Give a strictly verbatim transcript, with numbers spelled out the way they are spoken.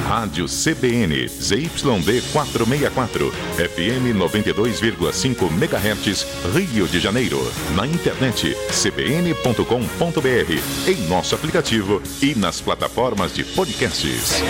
Rádio C B N, Z Y D quatrocentos e sessenta e quatro, F M noventa e dois vírgula cinco megahertz, Rio de Janeiro. Na internet, c b n ponto com ponto b r, em nosso aplicativo e nas plataformas de podcasts.